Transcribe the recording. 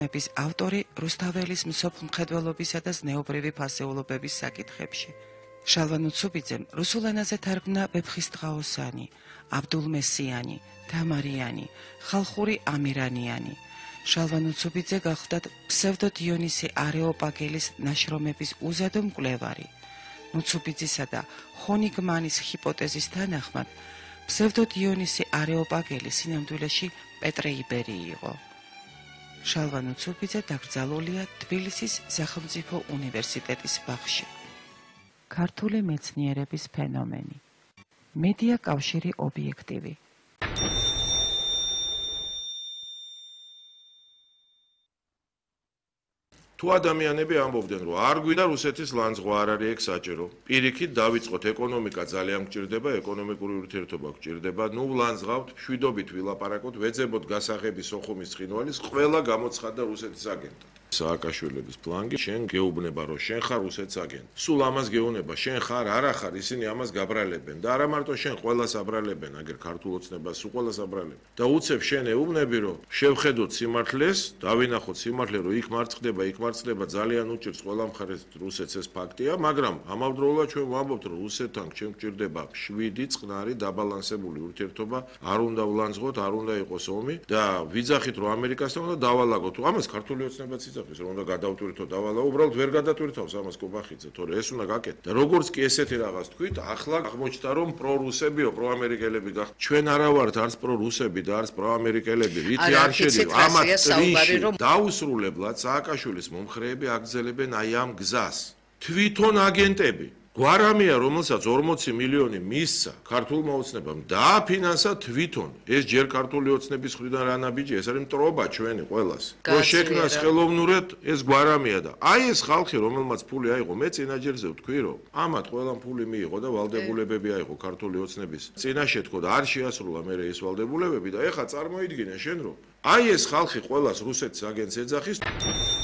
ნაშრომების ავტორი რუსთაველის მსოფლმხედველობისა და ზნეობრივი ფასეულობების საკითხებში. შალვა ნუცუბიძემ რუსულ ენაზე თარგმნა ვეფხისტყაოსანი, აბდულმესიანი, თამარიანი, ხალხური ამირანიანი. შალვა ნუცუბიძე გახლდათ ფსევდო დიონისი არეოპაგელის ნაშრომების უზადო მკვლევარი. ნუცუბიძისა და ჰონიგმანის ჰიპოთეზის თანახმად, ფსევდო დიონისი არეოპაგელი სინამდვილეში პეტრე იბერი იყო. შალვა ნუცუბიძე დაკრძალულია თბილისის სახელმწიფო უნივერსიტეტის ბაღში. ქართული მეცნიერების ფენომენი. მედია კავშირი ობიექტივი. თუ ადამიანები ამბობდნენ, რომ არ გვინდა რუსეთის ლანძღვა არ არის ეგ საჭირო. პირიქით დავიწყოთ ეკონომიკა ძალიან გჭირდება, ეკონომიკური ურთიერთობა გჭირდება. ნუ ვლანძღავთ, შვიდობით ვილაპარაკოთ, ვეძებოთ გასაღები სოხუმის ცხინვალის, ყველა გამოცხადდა რუსეთის აგენტად. სააკაშვილების ფლანგი, შენ გეუბნება, რომ შენ ხარ რუსეთის აგენტი. სულ ამას გეუბნება, შენ ხარ, არა ხარ, ისინი ამას გაბრალებენ და არა მარტო შენ, ყველას აბრალებენ, აგერ ქართულ ოცნებას სულ ყველას აბრალებენ. და უცებ შენ ეუბნები, რომ შევხედოთ სიმართლეს, დავინახოთ სიმართლე, რომ იქ მარცხდება, იქ მარცხდება, ძალიან უჭირს ყველა მხარეს რუსეთს ეს ფაქტია, მაგრამ ამავდროულად ჩვენ ვამბობთ, რომ რუსეთთან ჩვენ გვჭირდება შვიდი, წყნარი, დაბალანსებული ურთიერთობა, არ უნდა ვლანძღოთ, არ უნდა იყოს ომი და ვიძახით, რომ ამერიკასთან უნდა დავალაგოთ. ამას ქართული ოცნებაც იძახის, რომ უნდა გადავტვირთო დავალაგო, უბრალოდ ვერ გადატვირთავს ამას კობახიძე, თორე ეს უნდა გაკეთდეს. და როგორც კი ესეთი რაღაც თქვით, ახლა აღმოჩნდა, რომ პრორუსებიო, პროამერიკელები გახთ. ჩვენ არა ვართ არც პრორუსები და არც პროამერიკელები, რითი არ შედი ამათ ტრიში დაუსრულებლად სააკაშვილის მომხრეები აგზელებენ აი ამ გზას. თვითონ აგენტები გვარამია, რომელსაც 40 მილიონი მისცა ქართულმა ოცნებამ დააფინანსა თვითონ. ეს ჯერ ქართული ოცნების მხრიდან რა ნაბიჯი, ეს არის მტრობა ჩვენი ყველას. რომ შექმნას ხელოვნურად ეს გვარამია და აი ეს ხალხი, რომელმაც ფული აიღო, მე წინაჯერზე ვთქვი, რომ ამათ ყველამ ფული მიიღო და ვალდებულებები აიღო ქართული ოცნების წინაშე თქო და არ შეასრულა მე ეს ვალდებულებები და ეხა წარმოიდგინე შენ რომ აი ეს ხალხი ყველას რუსეთის აგენტს ეძახის.